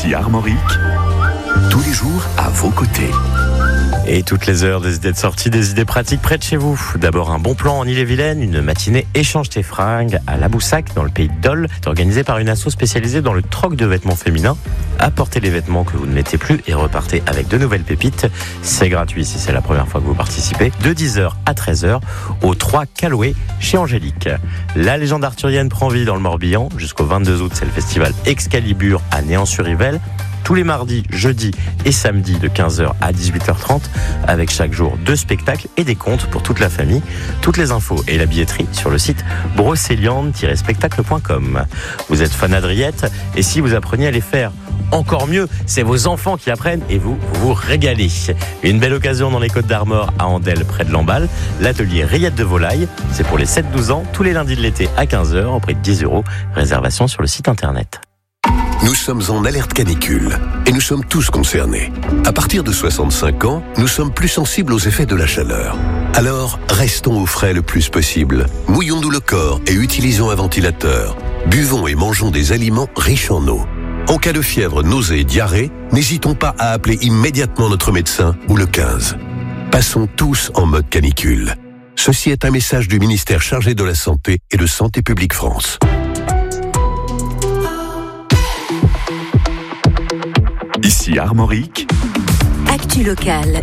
Ici Armorique, tous les jours à vos côtés. Et toutes les heures, des idées de sortie, des idées pratiques près de chez vous. D'abord, un bon plan en Ille-et-Vilaine, une matinée échange tes fringues à La Boussac, dans le pays de Dole. C'est organisé par une asso spécialisée dans le troc de vêtements féminins. Apportez les vêtements que vous ne mettez plus et repartez avec de nouvelles pépites. C'est gratuit si c'est la première fois que vous participez. De 10h à 13h, au 3 Calouet, chez Angélique. La légende arthurienne prend vie dans le Morbihan. Jusqu'au 22 août, c'est le festival Excalibur à Néant-sur-Yvel. Tous les mardis, jeudis et samedis de 15h à 18h30, avec chaque jour 2 spectacles et des contes pour toute la famille. Toutes les infos et la billetterie sur le site brocéliande-spectacle.com. Vous êtes fan d'Adriette, et si vous appreniez à les faire encore mieux, c'est vos enfants qui apprennent et vous vous régalez. Une belle occasion dans les Côtes d'Armor à Andelle, près de Lamballe. L'atelier Rillettes de Volaille, c'est pour les 7-12 ans, tous les lundis de l'été à 15h, au prix de 10 €. Réservation sur le site internet. Nous sommes en alerte canicule et nous sommes tous concernés. À partir de 65 ans, nous sommes plus sensibles aux effets de la chaleur. Alors, restons au frais le plus possible. Mouillons-nous le corps et utilisons un ventilateur. Buvons et mangeons des aliments riches en eau. En cas de fièvre, nausées et diarrhée, n'hésitons pas à appeler immédiatement notre médecin ou le 15. Passons tous en mode canicule. Ceci est un message du ministère chargé de la Santé et de Santé publique France. Ici Armorique, Actu locale.